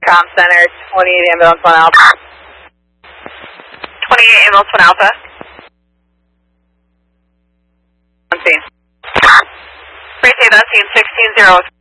Com Center, 28 Ambulance 1 Alpha. 28 Ambulance 1 Alpha. Scene. Appreciate that, scene 16-0.